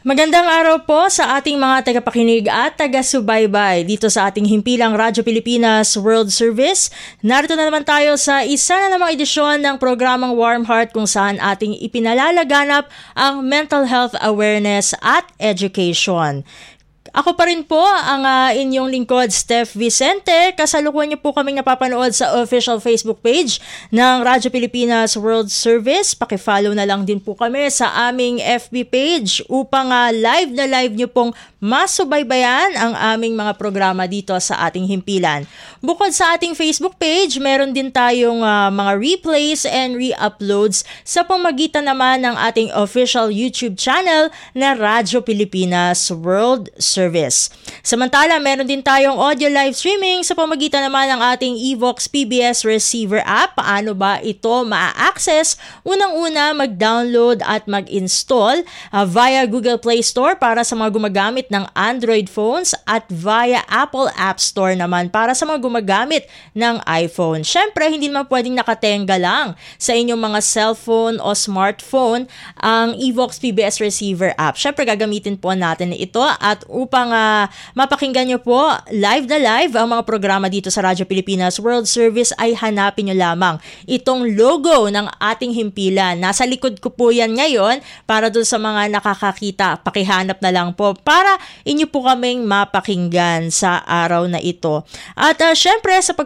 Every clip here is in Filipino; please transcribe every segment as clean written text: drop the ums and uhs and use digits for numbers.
Magandang araw po sa ating mga tagapakinig at taga-subaybay dito sa ating himpilang Radyo Pilipinas World Service. Narito na naman tayo sa isa na namang edisyon ng programang Warm Heart kung saan ating ipinalalaganap ang mental health awareness at education. Ako pa rin po ang inyong lingkod, Steph Vicente. Kasalukuyan niyo po kaming napapanood sa official Facebook page ng Radyo Pilipinas World Service. Pakifollow na lang din po kami sa aming FB page upang live na live niyo pong masubaybayan ang aming mga programa dito sa ating himpilan. Bukod sa ating Facebook page, meron din tayong mga replays and re-uploads sa pamamagitan naman ng ating official YouTube channel na Radyo Pilipinas World Service. Samantala, meron din tayong audio live streaming sa pamamagitan naman ng ating Evox PBS receiver app. Paano ba ito ma-access? Unang-una, mag-download at mag-install via Google Play Store para sa mga gumagamit ng Android phones at via Apple App Store naman para sa mga gumagamit ng iPhone. Syempre, hindi naman pwedeng nakatenga lang sa inyong mga cellphone o smartphone ang Evox PBS receiver app. Syempre, gagamitin po natin ito at upang mapakinggan nyo po live na live ang mga programa dito sa Radyo Pilipinas World Service ay hanapin nyo lamang itong logo ng ating himpilan. Nasa likod ko po yan ngayon para doon sa mga nakakakita. Pakihanap na lang po para inyo po kaming mapakinggan sa araw na ito. At syempre sa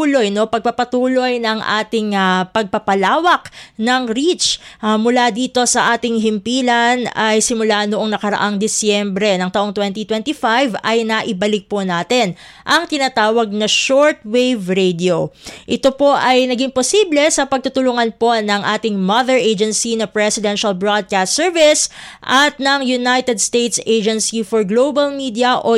pagpapatuloy ng ating pagpapalawak ng reach mula dito sa ating himpilan ay simula noong nakaraang Disyembre ng taong 2025 ay naibalik po natin ang tinatawag na shortwave radio. Ito po ay naging posible sa pagtutulungan po ng ating mother agency na Presidential Broadcast Service at ng United States Agency for Global Media o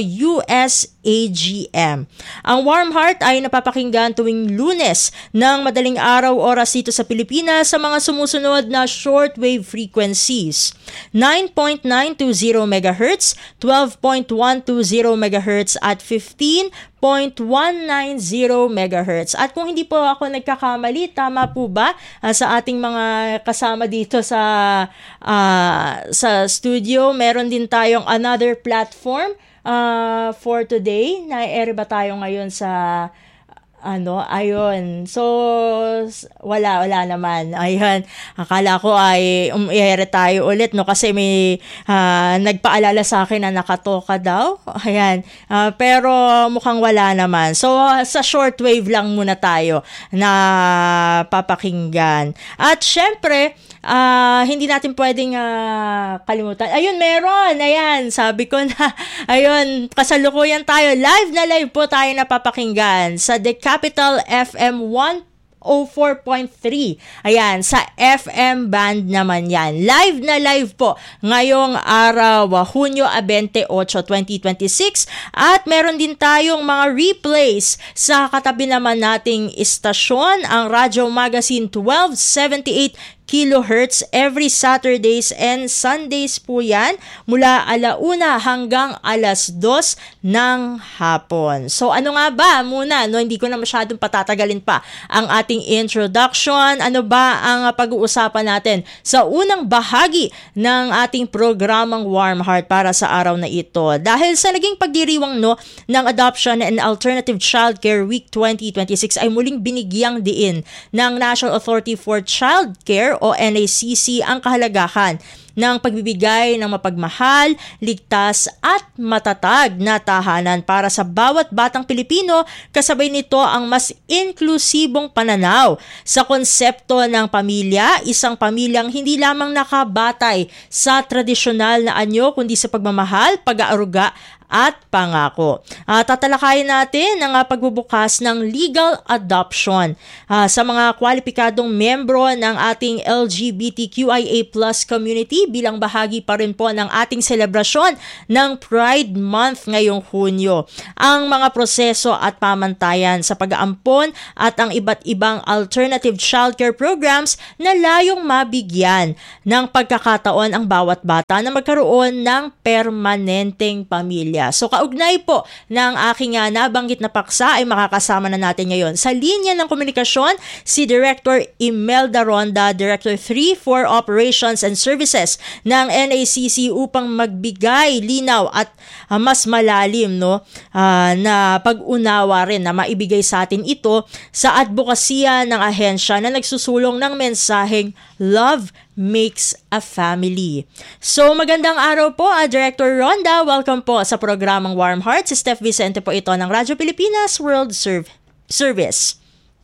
USAGM. Ang Warm Heart ay napapakinggan tuwing Lunes ng madaling araw oras dito sa Pilipinas sa mga sumusunod na shortwave frequencies: 9.920 MHz, 12.120 MHz at 15.190 MHz. At kung hindi po ako nagkakamali, tama po ba sa ating mga kasama dito sa studio, meron din tayong another platform for today. Na-air ba tayo ngayon sa ayun. So, wala naman. Ayun. Akala ko ay i-air tayo ulit, no? Kasi may nagpaalala sa akin na nakatoka daw. Ayan. Pero mukhang wala naman. So, sa shortwave lang muna tayo na papakinggan. At syempre, hindi natin pwedeng kalimutan. Ayun, meron. Ayan, sabi ko na, ayun, kasalukuyan tayo. Live na live po tayo napapakinggan sa The Capital FM 104.3. Ayan, sa FM band naman yan. Live na live po ngayong araw, Hunyo 28, 2026. At meron din tayong mga replays sa katabi naman nating istasyon, ang Radyo Magazine 1278 kilohertz every Saturdays and Sundays po yan mula 1:00 hanggang 2:00 ng hapon. So ano nga ba muna, no, hindi ko na masyadong patatagalin pa ang ating introduction. Ano ba ang pag-uusapan natin sa unang bahagi ng ating programang Warm Heart para sa araw na ito? Dahil sa naging pagdiriwang ng Adoption and Alternative Childcare Week 2026 ay muling binigyang diin ng National Authority for Childcare o NACC ang kahalagahan ng pagbibigay ng mapagmahal, ligtas at matatag na tahanan para sa bawat batang Pilipino, kasabay nito ang mas inklusibong pananaw sa konsepto ng pamilya, isang pamilyang hindi lamang nakabatay sa tradisyonal na anyo kundi sa pagmamahal, pag-aaruga at pangako. Tatalakayin natin ang pagbubukas ng legal adoption sa mga kwalipikadong membro ng ating LGBTQIA+ community bilang bahagi pa rin po ng ating selebrasyon ng Pride Month ngayong Hunyo. Ang mga proseso at pamantayan sa pag-aampon at ang iba't ibang alternative childcare programs na layong mabigyan ng pagkakataon ang bawat bata na magkaroon ng permanenteng pamilya. So kaugnay po ng aking nabanggit na paksa ay makakasama na natin ngayon sa linya ng komunikasyon si Director Imelda Ronda, Director 3 for Operations and Services officials ng NACC upang magbigay linaw at mas malalim na pag-unawa rin na maibigay sa atin ito sa advokasya ng ahensya na nagsusulong ng mensaheng Love Makes a Family. So magandang araw po, Director Rhonda. Welcome po sa programang Warm Heart. Si Steph Vicente po ito ng Radyo Pilipinas World Service.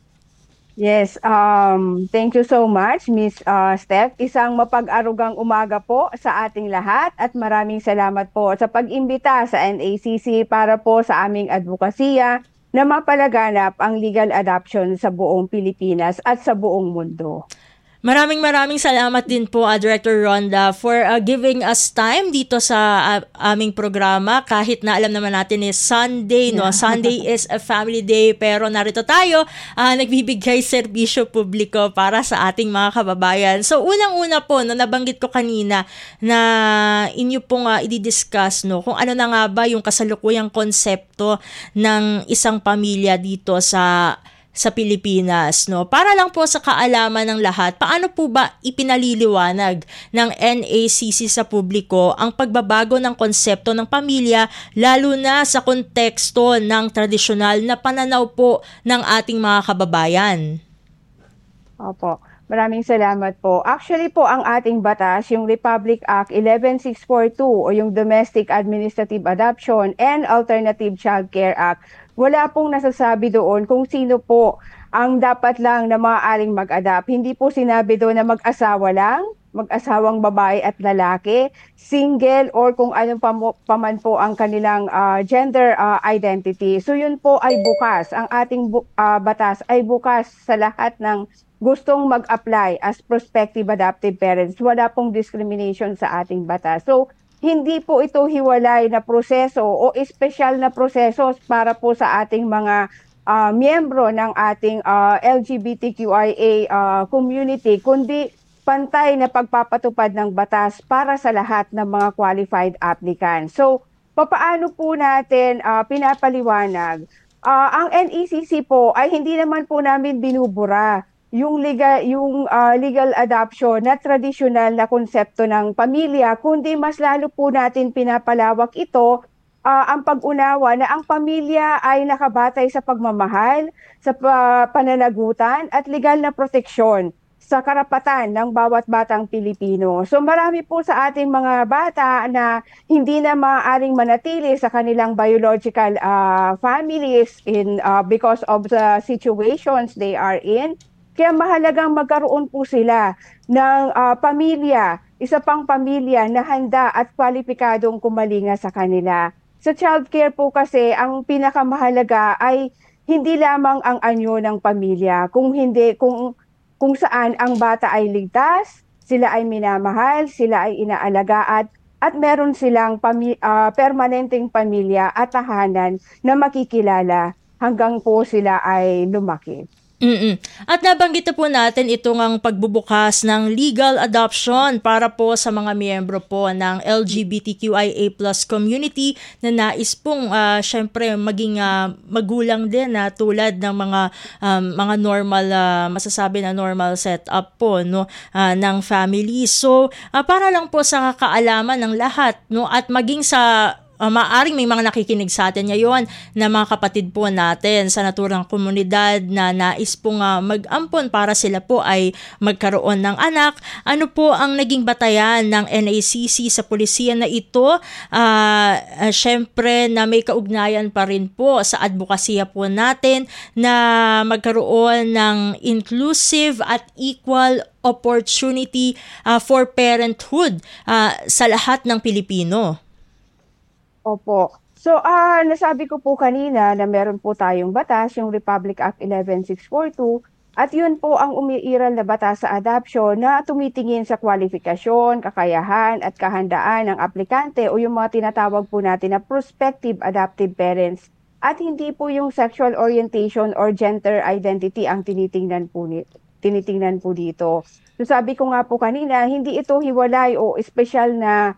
Yes, thank you so much, Miss Steph. Isang mapag-arugang umaga po sa ating lahat at maraming salamat po sa pag-imbita sa NACC para po sa aming advokasya na mapalaganap ang legal adoption sa buong Pilipinas at sa buong mundo. Maraming salamat din po, Director Rhonda, for giving us time dito sa aming programa kahit na alam naman natin is Sunday, Sunday is a family day, pero narito tayo nagbibigay serbisyo publiko para sa ating mga kababayan. So unang-una po, nabanggit ko kanina na inyo pong i-discuss kung ano na nga ba yung kasalukuyang konsepto ng isang pamilya dito sa Pilipinas, Para lang po sa kaalaman ng lahat, paano po ba ipinaliliwanag ng NACC sa publiko ang pagbabago ng konsepto ng pamilya lalo na sa konteksto ng tradisyonal na pananaw po ng ating mga kababayan? Opo. Maraming salamat po. Actually po, ang ating batas, yung Republic Act 11642 o yung Domestic Administrative Adoption and Alternative Child Care Act, wala pong nasasabi doon kung sino po ang dapat lang na maaaring mag-adopt. Hindi po sinabi doon na mag-asawa lang, mag-asawang babae at lalaki, single, or kung ano paman po ang kanilang gender identity. So yun po ay bukas. Ang ating batas ay bukas sa lahat ng gustong mag-apply as prospective adoptive parents. Wala pong discrimination sa ating batas. So hindi po ito hiwalay na proseso o espesyal na proseso para po sa ating mga miyembro ng ating LGBTQIA community, kundi pantay na pagpapatupad ng batas para sa lahat ng mga qualified applicants. So, papaano po natin pinapaliwanag? Ang NACC po ay hindi naman po namin binubura yung legal adoption na tradisyonal na konsepto ng pamilya, kundi mas lalo po natin pinapalawak ito ang pag-unawa na ang pamilya ay nakabatay sa pagmamahal, sa pananagutan at legal na proteksyon sa karapatan ng bawat batang Pilipino. So marami po sa ating mga bata na hindi na maaaring manatili sa kanilang biological families because of the situations they are in. Kaya mahalagang magkaroon po sila ng pamilya, isa pang pamilya na handa at kwalipikadong kumalinga sa kanila. Sa childcare po kasi, ang pinakamahalaga ay hindi lamang ang anyo ng pamilya, kung saan ang bata ay ligtas, sila ay minamahal, sila ay inaalagaan, at meron silang permanenteng pamilya at tahanan na makikilala hanggang po sila ay lumaki. At nabanggit na po natin itong ang pagbubukas ng legal adoption para po sa mga miyembro po ng LGBTQIA+ community na nais pong syempre maging magulang din tulad ng mga normal masasabi na normal setup po ng family. So para lang po sa kaalaman ng lahat at maging sa maaring may mga nakikinig sa atin ngayon na mga kapatid po natin sa naturang komunidad na nais pong mag-ampon para sila po ay magkaroon ng anak. Ano po ang naging batayan ng NACC sa pulisiya na ito? Syempre na may kaugnayan pa rin po sa advokasya po natin na magkaroon ng inclusive at equal opportunity for parenthood sa lahat ng Pilipino. Opo. So, nasabi ko po kanina na meron po tayong batas, yung Republic Act 11642, at yun po ang umiiral na batas sa adoption na tumitingin sa kwalifikasyon, kakayahan at kahandaan ng aplikante o yung mga tinatawag po natin na prospective adoptive parents. At hindi po yung sexual orientation or gender identity ang tinitingnan po dito. So, sabi ko nga po kanina, hindi ito hiwalay o espesyal na